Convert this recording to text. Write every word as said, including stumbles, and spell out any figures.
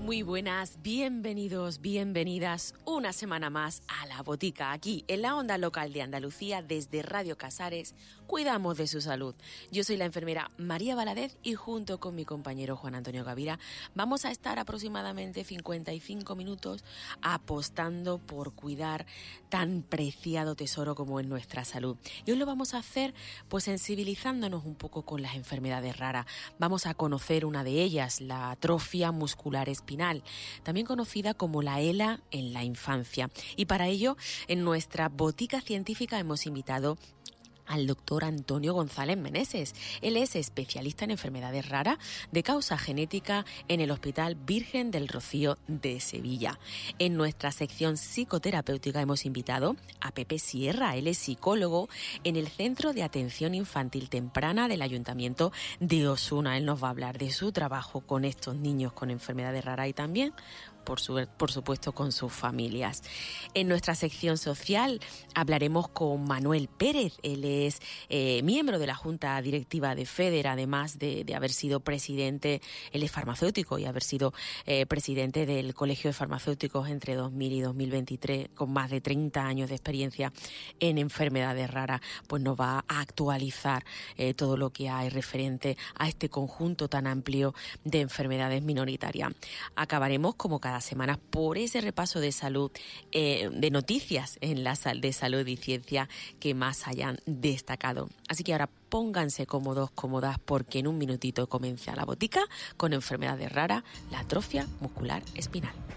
Muy buenas, bienvenidos, bienvenidas una semana más a La Botica, aquí en la onda local de Andalucía, desde Radio Casares, cuidamos de su salud. Yo soy la enfermera María Valadez y junto con mi compañero Juan Antonio Gavira vamos a estar aproximadamente cincuenta y cinco minutos apostando por cuidar tan preciado tesoro como es nuestra salud. Y hoy lo vamos a hacer pues sensibilizándonos un poco con las enfermedades raras. Vamos a conocer una de ellas, la atrofia muscular espinal, también conocida como la ELA en la infancia. Y para ello, en nuestra botica científica hemos invitado al doctor Antonio González Meneses. Él es especialista en enfermedades raras de causa genética en el Hospital Virgen del Rocío de Sevilla. En nuestra sección psicoterapéutica hemos invitado a Pepe Sierra. Él es psicólogo en el Centro de Atención Infantil Temprana del Ayuntamiento de Osuna. Él nos va a hablar de su trabajo con estos niños con enfermedades raras y también Por, su, por supuesto, con sus familias. En nuestra sección social hablaremos con Manuel Pérez. Él es eh, miembro de la Junta Directiva de FEDER, además de, de haber sido presidente, él es farmacéutico y haber sido eh, presidente del Colegio de Farmacéuticos entre dos mil y dos mil veintitrés, con más de treinta años de experiencia en enfermedades raras. Pues nos va a actualizar eh, todo lo que hay referente a este conjunto tan amplio de enfermedades minoritarias. Acabaremos, como cada semanas, por ese repaso de salud, eh, de noticias en la sal de salud y ciencia que más hayan destacado. Así que ahora pónganse cómodos, cómodas, porque en un minutito comienza La Botica con enfermedades raras, la atrofia muscular espinal.